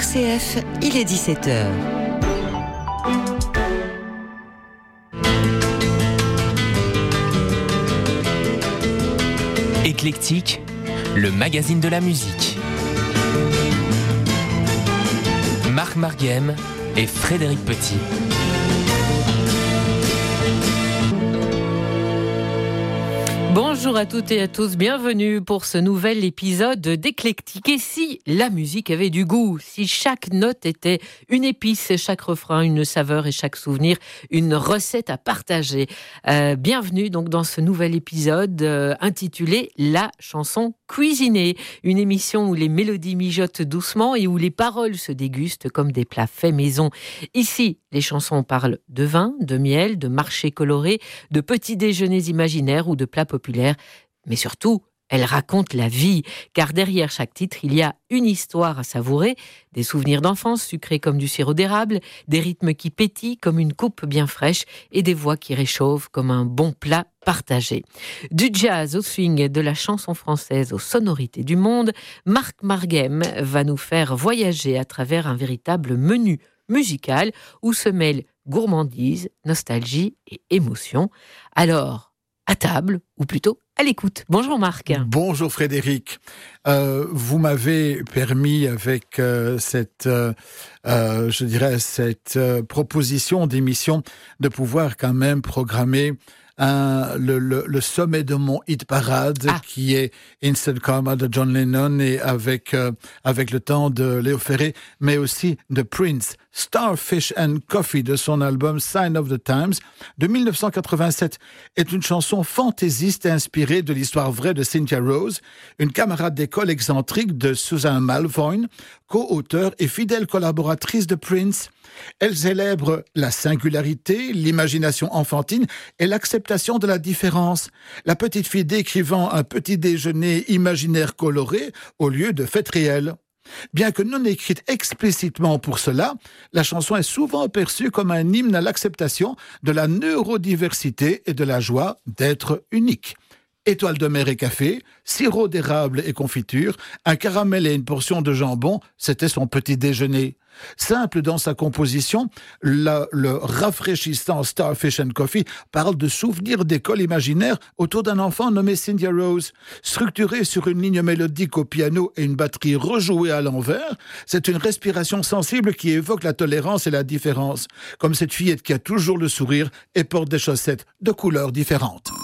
RCF, il est 17h. Éclectique, le magazine de la musique. Marc Marguem et Frédéric Petit. Bonjour à toutes et à tous, bienvenue pour ce nouvel épisode d'Éclectique. Et si la musique avait du goût, si chaque note était une épice, chaque refrain une saveur et chaque souvenir une recette à partager. Bienvenue donc dans ce nouvel épisode intitulé La chanson cuisinée, une émission où les mélodies mijotent doucement et où les paroles se dégustent comme des plats faits maison. Ici, les chansons parlent de vin, de miel, de marchés colorés, de petits déjeuners imaginaires ou de plats populaires, mais surtout, elles racontent la vie, car derrière chaque titre, il y a une histoire à savourer, des souvenirs d'enfance sucrés comme du sirop d'érable, des rythmes qui pétillent comme une coupe bien fraîche et des voix qui réchauffent comme un bon plat partagé. Du jazz au swing, de la chanson française aux sonorités du monde, Marc Marguem va nous faire voyager à travers un véritable menu musical où se mêlent gourmandise, nostalgie et émotion. Alors, à table, ou plutôt à l'écoute. Bonjour Marc. Bonjour Frédéric. Vous m'avez permis avec cette proposition d'émission de pouvoir quand même programmer le sommet de mon hit parade qui est Instant Karma de John Lennon et avec le temps de Léo Ferré, mais aussi de Prince, Starfish and Coffee de son album Sign of the Times de 1987 est une chanson fantaisiste inspirée de l'histoire vraie de Cynthia Rose, une camarade d'école excentrique de Susan Malvoine, co-auteure et fidèle collaboratrice de Prince. Elle célèbre la singularité, l'imagination enfantine et l'acceptation de la différence. La petite fille décrivant un petit déjeuner imaginaire coloré au lieu de fête réelle. Bien que non écrite explicitement pour cela, la chanson est souvent perçue comme un hymne à l'acceptation de la neurodiversité et de la joie d'être unique. Étoiles de mer et café, sirop d'érable et confiture, un caramel et une portion de jambon, c'était son petit déjeuner. Simple dans sa composition, le rafraîchissant Starfish and Coffee parle de souvenirs d'école imaginaire autour d'un enfant nommé Cynthia Rose. Structuré sur une ligne mélodique au piano et une batterie rejouée à l'envers, c'est une respiration sensible qui évoque la tolérance et la différence, comme cette fillette qui a toujours le sourire et porte des chaussettes de couleurs différentes.